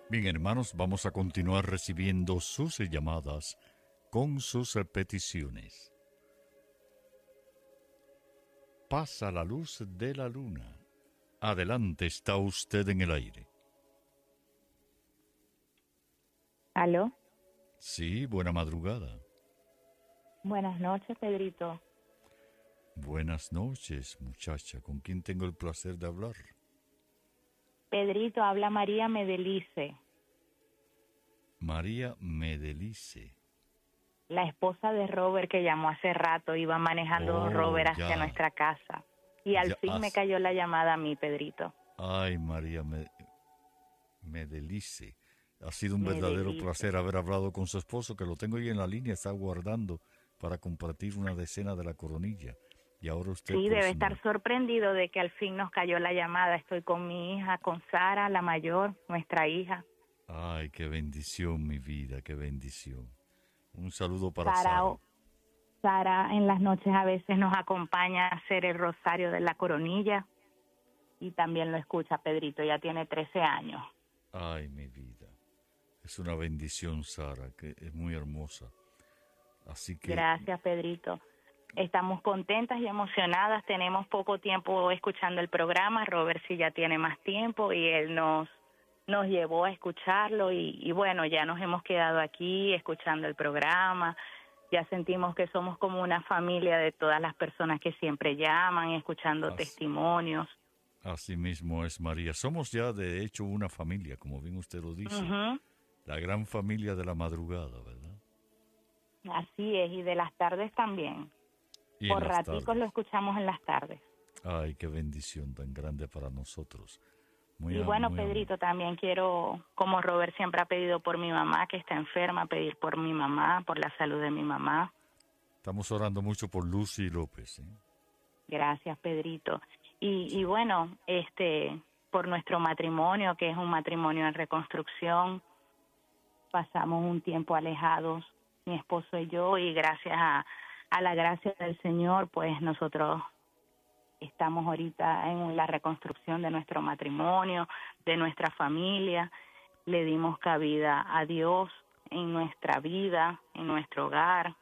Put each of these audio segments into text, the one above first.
Bien, hermanos, vamos a continuar recibiendo sus llamadas con sus peticiones. Pasa la luz de la luna. Adelante, está usted en el aire. ¿Aló? Sí, buena madrugada. Buenas noches, Pedrito. Buenas noches, muchacha. ¿Con quién tengo el placer de hablar? Pedrito, habla María Medelice, María Medelice. la esposa de Robert que llamó hace rato. Iba manejando Oh, Robert hacia ya. nuestra casa. Y al Ya. fin me cayó la llamada a mí, Pedrito. Ay, María Medelice. Ha sido un verdadero Medelice. placer haber hablado con su esposo, que lo tengo ahí en la línea, está guardando para compartir una decena de la coronilla. Y ahora usted, Sí, pues, debe estar sorprendido de que al fin nos cayó la llamada. Estoy con mi hija, con Sara, la mayor, nuestra hija. Ay, qué bendición, mi vida, qué bendición. Un saludo para Sara, Sara. Sara en las noches a veces nos acompaña a hacer el rosario de la coronilla y también lo escucha Pedrito, ya tiene 13 años. Ay, mi vida. Es una bendición, Sara, que es muy hermosa. Así que, Gracias, Pedrito. Estamos contentas y emocionadas. Tenemos poco tiempo escuchando el programa. Robert sí ya tiene más tiempo y él nos llevó a escucharlo y bueno, ya nos hemos quedado aquí escuchando el programa. Ya sentimos que somos como una familia de todas las personas que siempre llaman, escuchando así, testimonios. así mismo es, María. Somos ya, de hecho, una familia, como bien usted lo dice. Ujú. La gran familia de la madrugada, ¿verdad? Así es, y de las tardes también. Y en Por las raticos lo tardes. escuchamos en las tardes. Ay, qué bendición tan grande para nosotros. Y bueno, Muy Pedrito, también quiero, como Robert siempre ha pedido por mi mamá, que está enferma, pedir por mi mamá, por la salud de mi mamá. Estamos orando mucho por Lucy López, ¿eh? Gracias, Pedrito. Y Sí. bueno, por nuestro matrimonio, que es un matrimonio en reconstrucción, pasamos un tiempo alejados, mi esposo y yo, y gracias a la gracia del Señor, pues nosotros estamos ahorita en la reconstrucción de nuestro matrimonio, de nuestra familia. Le dimos cabida a Dios en nuestra vida, en nuestro hogar.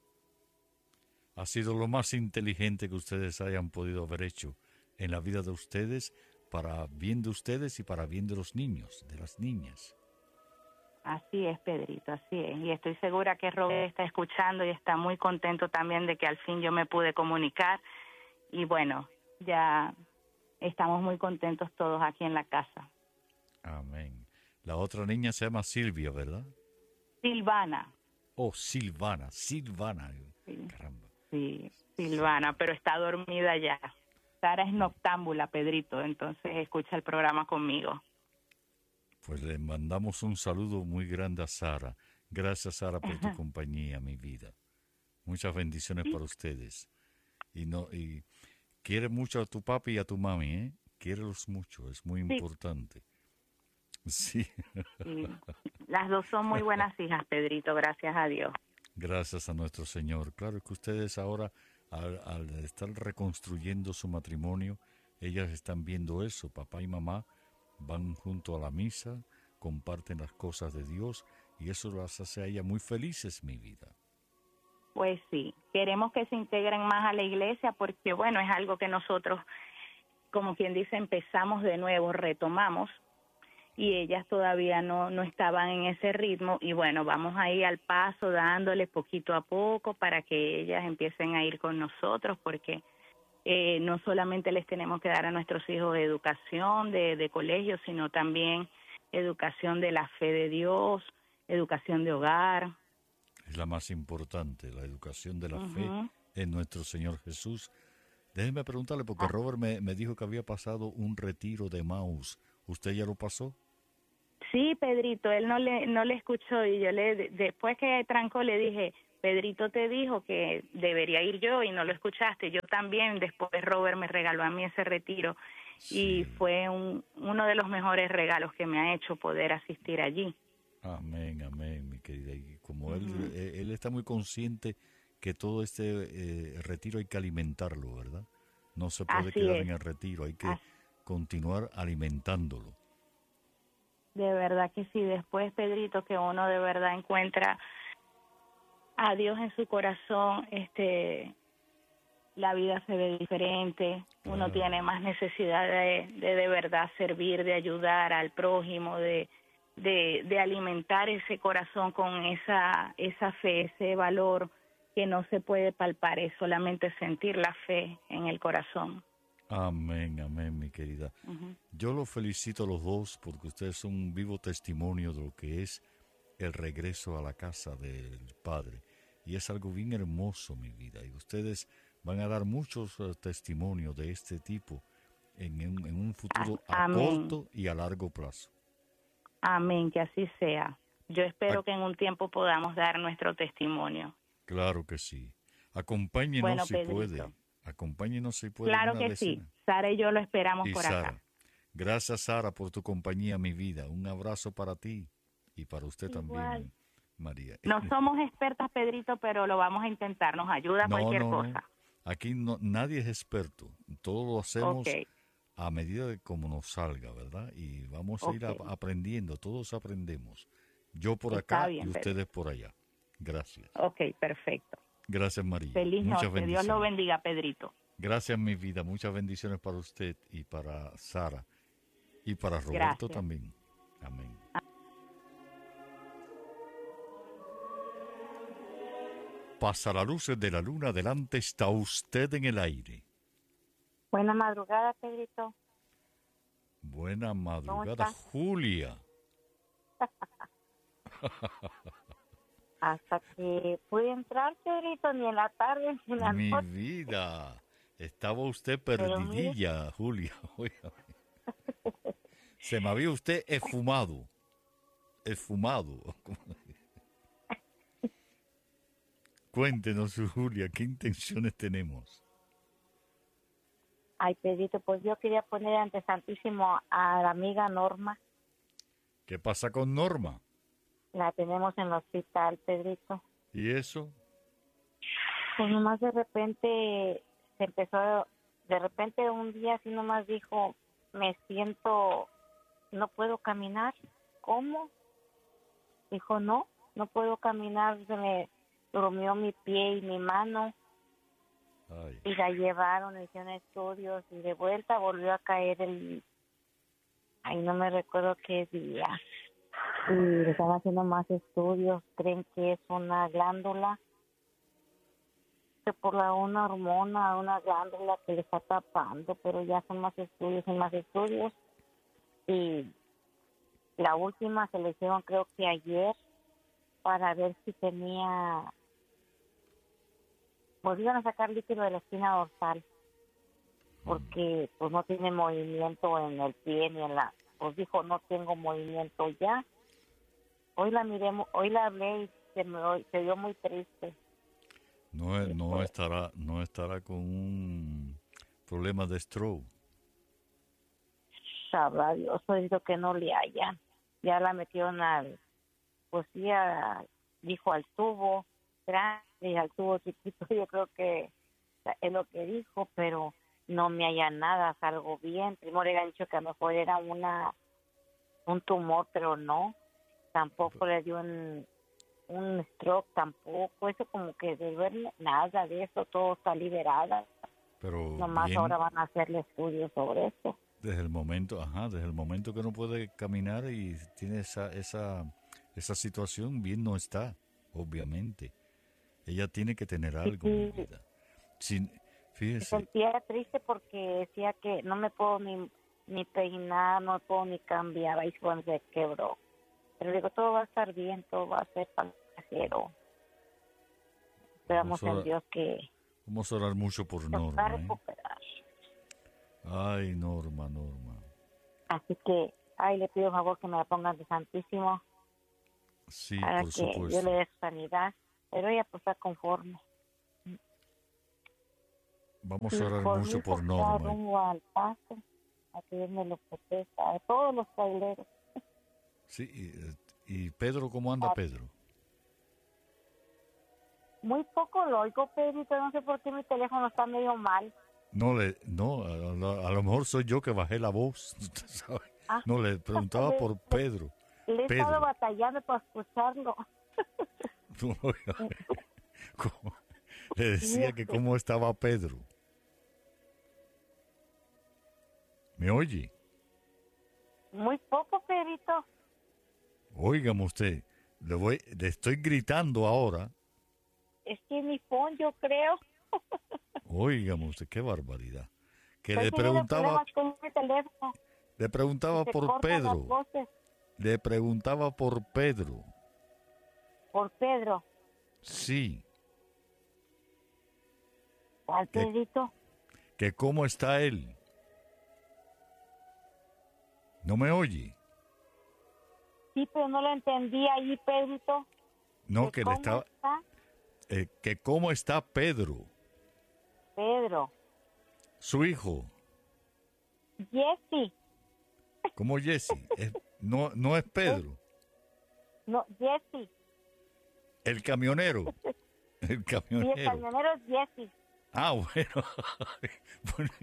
Ha sido lo más inteligente que ustedes hayan podido haber hecho en la vida de ustedes, para bien de ustedes y para bien de los niños, de las niñas. Así es, Pedrito, así es. Y estoy segura que Robert está escuchando y está muy contento también de que al fin yo me pude comunicar. Y bueno, ya estamos muy contentos todos aquí en la casa. Amén. La otra niña se llama Silvia, ¿verdad? Silvana. Oh, Silvana, Silvana. Sí, Caramba. sí, Sí. Silvana, pero está dormida ya. Sara es noctámbula, Pedrito, entonces escucha el programa conmigo. Pues le mandamos un saludo muy grande a Sara. Gracias, Sara, por tu compañía, mi vida. Muchas bendiciones para ustedes. Y quiere mucho a tu papi y a tu mami, ¿eh? Quiérelos mucho, es muy Sí, importante. Sí. sí. Las dos son muy buenas hijas, Pedrito, gracias a Dios. Gracias a nuestro Señor. Claro que ustedes ahora, al estar reconstruyendo su matrimonio, ellas están viendo eso. Papá y mamá van junto a la misa, comparten las cosas de Dios y eso las hace a ellas muy felices, mi vida. Pues sí, queremos que se integren más a la iglesia porque, bueno, es algo que nosotros, como quien dice, empezamos de nuevo, retomamos, y ellas todavía no estaban en ese ritmo, y bueno, vamos ahí al paso, dándoles poquito a poco para que ellas empiecen a ir con nosotros, porque no solamente les tenemos que dar a nuestros hijos educación de colegio, sino también educación de la fe de Dios, educación de hogar. Es la más importante, la educación de la fe Ujú. en nuestro Señor Jesús. Déjeme preguntarle, porque Ah, Robert me dijo que había pasado un retiro de Maús. ¿Usted ya lo pasó? sí, Pedrito, él no le escuchó y yo después que trancó le dije, Pedrito te dijo que debería ir yo y no lo escuchaste. Yo también, después Robert me regaló a mí ese retiro y Sí. fue uno de los mejores regalos que me ha hecho poder asistir allí. Amén, amén, mi querida. Y como Ujú. él está muy consciente que todo este retiro hay que alimentarlo, ¿verdad? No se puede Así quedar es. en el retiro, hay que As- continuar alimentándolo. De verdad que sí. Después, Pedrito, que uno de verdad encuentra a Dios en su corazón, la vida se ve diferente, uno Claro. tiene más necesidad de verdad servir, de ayudar al prójimo, de alimentar ese corazón con esa fe, ese valor que no se puede palpar, es solamente sentir la fe en el corazón. Amén, amén, mi querida. Ujú. Yo los felicito a los dos porque ustedes son un vivo testimonio de lo que es el regreso a la casa del Padre. Y es algo bien hermoso, mi vida. Y ustedes van a dar muchos testimonios de este tipo en un futuro a Amén, corto y a largo plazo. amén, que así sea. Yo Ah, espero que en un tiempo podamos dar nuestro testimonio. claro que sí. Bueno, Acompáñenos si Pedrito, puede. Acompáñenos si puede en claro una que de sí. escenas. Sara y yo lo esperamos Y por acá. Sara, gracias Sara por tu compañía, mi vida. Un abrazo para ti y para usted Igual. también, María. No somos expertas, Pedrito, pero lo vamos a intentar. Nos ayuda No, cualquier no, no. cosa. Aquí no, nadie es experto. Todo lo Ok, hacemos a medida de cómo nos salga, ¿verdad? Y vamos a ir ok. aprendiendo, todos aprendemos. Yo por Está acá y bien, Pedro. ustedes por allá. Gracias. Ok, perfecto. Gracias, María. Feliz Muchas noche. Dios lo bendiciones. bendiga, Pedrito. Gracias, mi vida. Muchas bendiciones para usted y para Sara y para Roberto Gracias. también. Amén. Pasa la luz de la luna, adelante está usted en el aire. Buena madrugada, Pedrito. Buena ¿Cómo madrugada, estás? Julia. Hasta que pude entrar, Pedrito, ni en la tarde ni en la Mi noche. vida. Estaba usted Pero mire, perdidilla, Julia. Óigame. Se me había usted esfumado. Esfumado. Cuéntenos, Julia, ¿qué intenciones tenemos? ay, Pedrito, pues yo quería poner ante Santísimo a la amiga Norma. ¿Qué pasa con Norma? La tenemos en el hospital, Pedrito. ¿Y eso? Pues nomás de repente se empezó, de repente un día así nomás dijo, me siento, no puedo caminar. ¿Cómo? Dijo, no, no puedo caminar, se me durmió mi pie y mi mano. Ay, Y la llevaron, le hicieron estudios y de vuelta volvió a caer ay, no me recuerdo qué día. Y le están haciendo más estudios, creen que es una glándula, que por una hormona, una glándula que le está tapando, pero ya son más estudios y más estudios. Y la última se le hicieron creo que ayer para ver si tenía, volvieron a sacar líquido de la espina dorsal, porque pues no tiene movimiento en el pie ni en la, pues dijo no tengo movimiento ya. Hoy la miré, hoy la hablé y se vio muy triste. no, Y no pues estará, no estará con un problema de stroke. sabrá Dios, dijo que no le hayan. Ya la metieron pues ya dijo al tubo grande y al tubo chiquito, yo creo que es lo que dijo, pero no me haya nada, salgo bien. Primero le habían dicho que a lo mejor era un tumor, pero no, tampoco le dio un stroke, tampoco, eso como que de ver nada de eso, todo está liberada, Pero nomás bien, ahora van a hacerle estudios sobre eso. desde el momento que no puede caminar y tiene esa situación, bien no está, obviamente. Ella tiene que tener algo, mi Y vida. Sin, me fíjese, sentía triste porque decía que no me puedo ni peinar, no puedo ni cambiar, ahí fue donde se quebró. Pero digo, todo va a estar bien, todo va a ser pasajero. vamos Esperamos a en orar, Dios que vamos a orar mucho por se va a Norma, ¿eh? recuperar. Ay, Norma, Norma. Así que, ay, le pido favor que me la pongan de Santísimo Sí, para por que Dios supuesto. le dé su sanidad. Pero ella pues está conforme. Vamos a Y orar por mucho mi hijo por que está Norma. rumbo al paso, a que Dios me lo proteja, a todos los traileros. Sí, y Pedro, ¿cómo anda Pedro? Muy poco lo oigo, Pedrito, no sé por qué mi teléfono está medio mal. No, a lo mejor soy yo que bajé la voz, usted sabe. No, le preguntaba por Pedro. Le he Pedro. estado batallando para escucharlo. ¿Cómo? Le decía que cómo estaba Pedro. ¿Me oye? Muy poco, Pedrito. Óigame usted, le estoy gritando ahora. Es que mi phone, yo creo. Óigame usted, qué barbaridad. Que Estoy teniendo problemas con mi teléfono. le preguntaba Se por cortan Pedro. las voces. Le preguntaba por Pedro. Por Pedro. Sí, ¿Cuál ¿Qué? Pedrito? que cómo está él. ¿No me oye? Sí, pero no lo entendí ahí, Pedrito. No, que le ¿Cómo estaba... está que cómo está Pedro, Pedro? su hijo. Jesse. ¿Cómo Jesse? No es Pedro. No, Jesse. El camionero. El Sí, el camionero. camionero es Jesse. Ah, bueno. Bueno,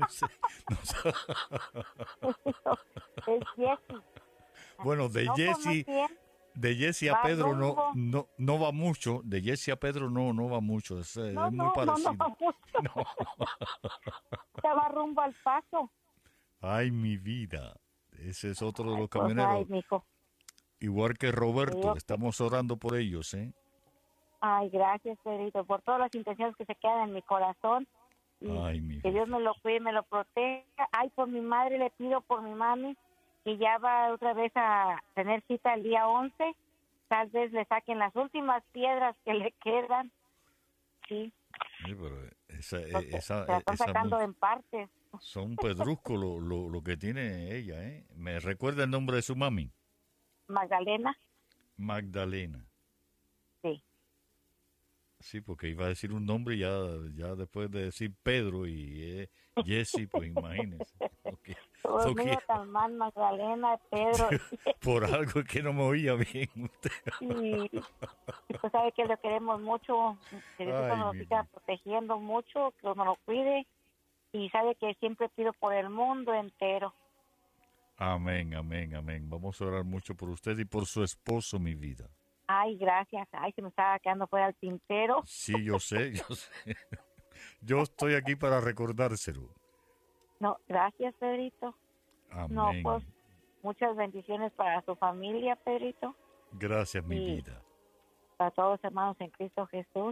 Es Jesse. bueno, de No Jesse, conocían. de Jesse a Va Pedro rumbo. no va mucho. De Jesse a Pedro no va mucho. Es No, muy no, parecido. no. Estaba rumbo al paso. Ay, mi vida. Ese es otro de los Pues, camioneros. ay, mijo. Igual que Roberto. Digo que- Estamos orando por ellos, ¿eh? Ay, gracias, Pedrito, por todas las intenciones que se quedan en mi corazón. Y Ay, mi que vida. Dios me lo cuide, me lo proteja. Ay, por mi madre le pido, por mi mami, que ya va otra vez a tener cita el día 11. Tal vez le saquen las últimas piedras que le quedan. Sí, Sí, pero porque se la están esa sacando en partes. son pedruscos lo que tiene ella, ¿eh? Me recuerda el nombre de su mami, Magdalena, Magdalena. sí. Sí, porque iba a decir un nombre y ya después de decir Pedro y Jesse, pues imagínese. Dios Lo mío, que- tan mal, Magdalena, Pedro. por algo que no me oía bien usted. Y pues sabe que lo queremos mucho, que Dios Ay, nos mi siga vida. protegiendo mucho, que nos lo cuide. Y sabe que siempre pido por el mundo entero. Amén, amén, amén. Vamos a orar mucho por usted y por su esposo, mi vida. Ay, gracias. Ay, se me estaba quedando fuera el tintero. Sí, yo sé, yo sé. Yo estoy aquí para recordárselo. No, gracias, Pedrito. Amén. No, pues muchas bendiciones para su familia, Pedrito. Gracias, mi Sí. vida. Para todos los hermanos en Cristo Jesús.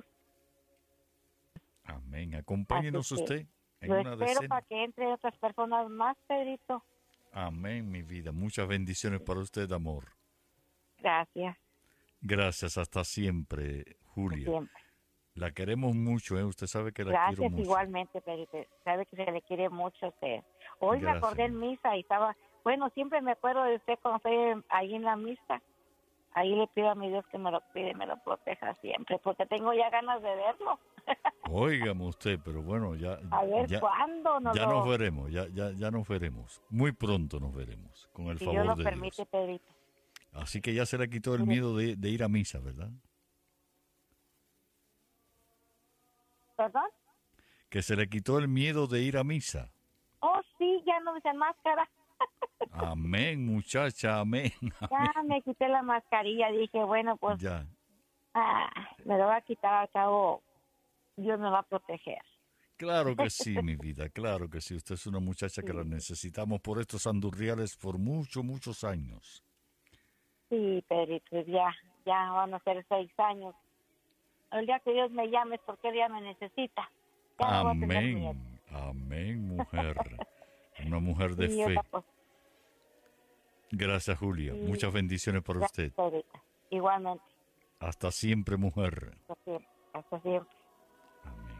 Amén. Acompáñenos Así que usted en Lo una espero decena. para que entre otras personas más, Pedrito. Amén, mi vida. Muchas bendiciones para usted, amor. Gracias. Gracias, hasta siempre, Julia. Siempre. La queremos mucho, ¿eh? Usted sabe que la quiero Gracias mucho. igualmente, Pedrito. Sabe que se le quiere mucho a usted. Hoy Gracias. me acordé en misa y estaba... Bueno, siempre me acuerdo de usted cuando estoy ahí en la misa. Ahí le pido a mi Dios que me lo cuide y me lo proteja siempre, porque tengo ya ganas de verlo. Óigame usted, pero bueno, A ver cuándo nos ya lo... nos veremos, ya nos veremos. Muy pronto nos veremos, con el si favor Dios lo de permite, Dios. Pedrito. Así que ya se le quitó el Mire. miedo de ir a misa, ¿verdad? ¿Perdón? Que se le quitó el miedo de ir a misa. Oh, sí, ya no usan máscara. Amén, muchacha, amén. Ya me quité la mascarilla. Dije, bueno, pues Ya. me lo voy a quitar al cabo. Dios me va a proteger. Claro que sí, mi vida, claro que sí. Usted es una muchacha que la necesitamos por estos andurriales por muchos años. Sí, Pedrito, ya van a ser 6 años. El día que Dios me llame es porque Él ya me necesita. Ya no voy a tener miedo. Amén, amén, mujer. Una mujer de Sí, fe. otra cosa. Gracias, Julia. Sí. Muchas bendiciones para Gracias, usted. Pedrito. Igualmente. Hasta siempre, mujer. Hasta siempre. Hasta siempre.